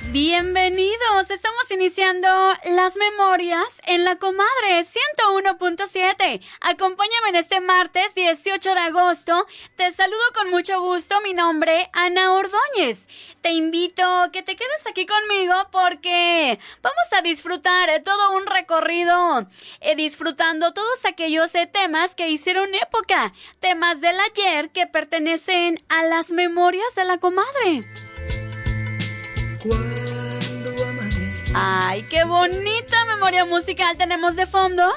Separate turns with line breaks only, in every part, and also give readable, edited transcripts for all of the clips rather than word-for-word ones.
Bienvenidos, estamos iniciando las memorias en La Comadre 101.7. Acompáñame en este martes 18 de agosto. Te saludo con mucho gusto, mi nombre Ana Ordóñez. Te invito a que te quedes aquí conmigo porque vamos a disfrutar todo un recorrido, disfrutando todos aquellos temas que hicieron época, temas del ayer que pertenecen a las memorias de La Comadre. ¡Ay, qué bonita memoria musical tenemos de fondo!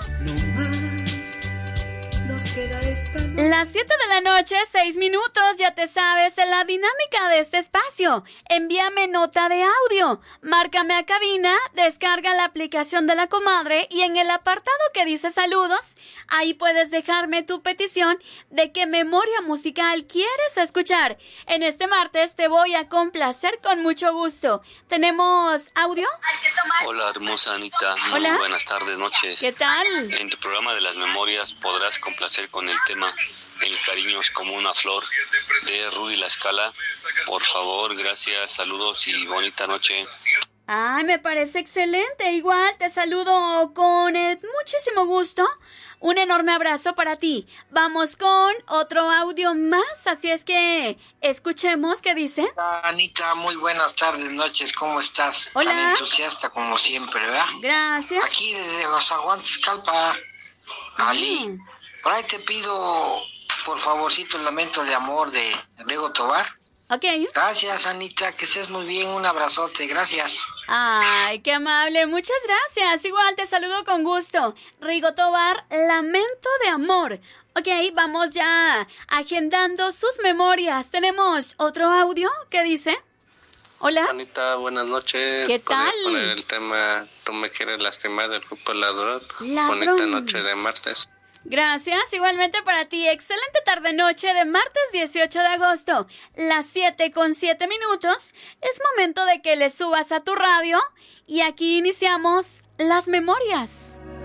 Las 7 de la noche, 6 minutos, ya te sabes la dinámica de este espacio. Envíame nota de audio, márcame a cabina, descarga la aplicación de La Comadre y en el apartado que dice saludos, ahí puedes dejarme tu petición de qué memoria musical quieres escuchar. En este martes te voy a complacer con mucho gusto. ¿Tenemos audio?
Hola, hermosa Anita.
Hola.
Muy buenas tardes, noches.
¿Qué tal?
En tu programa de las memorias podrás complacer con el tema El cariño es como una flor de Rudy La Scala. Por favor, gracias, saludos y bonita noche.
Ay, me parece excelente. Igual te saludo con muchísimo gusto. Un enorme abrazo para ti. Vamos con otro audio más, así es que escuchemos qué dice.
Anita, muy buenas tardes, noches, ¿cómo estás?
Hola.
Tan entusiasta como siempre, ¿verdad?
Gracias.
Aquí desde los Aguantes, Calpa, Ali. Por ahí te pido, por favorcito, el lamento de amor de Rigo Tobar.
Ok.
Gracias, Anita, que estés muy bien, un abrazote, gracias.
Ay, qué amable, muchas gracias. Igual te saludo con gusto. Rigo Tobar, lamento de amor. Ok, vamos ya agendando sus memorias. ¿Tenemos otro audio? ¿Qué dice? Hola.
Anita, buenas noches.
¿Qué tal?
Poner el tema Tú me quieres lastimar del grupo Ladrón.
Ladrón.
Bonita noche de martes.
Gracias, igualmente para ti. Excelente tarde-noche de martes 18 de agosto. Las 7:07 minutos. Es momento de que le subas a tu radio y aquí iniciamos las memorias.